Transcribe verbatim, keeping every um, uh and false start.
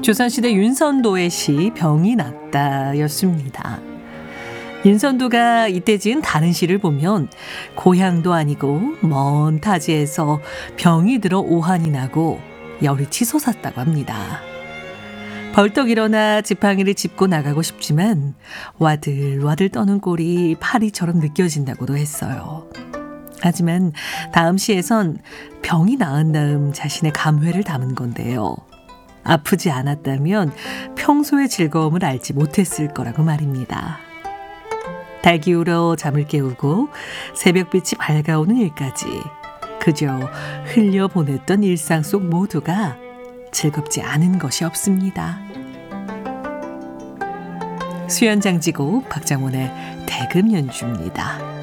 조선시대 윤선도의 시 병이 났다였습니다. 윤선도가 이때 지은 다른 시를 보면 고향도 아니고 먼 타지에서 병이 들어 오한이 나고 열이 치솟았다고 합니다. 벌떡 일어나 지팡이를 짚고 나가고 싶지만 와들와들 떠는 꼴이 파리처럼 느껴진다고도 했어요. 하지만 다음 시에선 병이 나은 다음 자신의 감회를 담은 건데요. 아프지 않았다면 평소의 즐거움을 알지 못했을 거라고 말입니다. 달 기울어 잠을 깨우고 새벽빛이 밝아오는 일까지 그저 흘려보냈던 일상 속 모두가 즐겁지 않은 것이 없습니다. 수연장지곡 박장원의 대금 연주입니다.